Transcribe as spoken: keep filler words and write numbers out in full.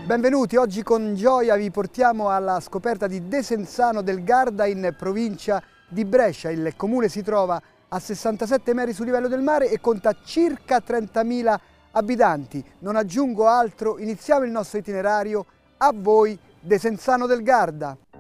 Benvenuti, oggi con gioia vi portiamo alla scoperta di Desenzano del Garda in provincia di Brescia. Il comune si trova a sessantasette metri sul livello del mare e conta circa trentamila abitanti. Non aggiungo altro, iniziamo il nostro itinerario. A voi Desenzano del Garda!